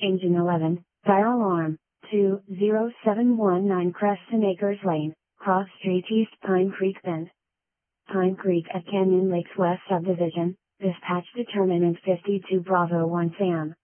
Engine 11, fire alarm, 20719 Creston Acres Lane, Cross Street East Pine Creek Bend. Pine Creek at Canyon Lakes West Subdivision, dispatch determinant 52 Bravo 1 Sam.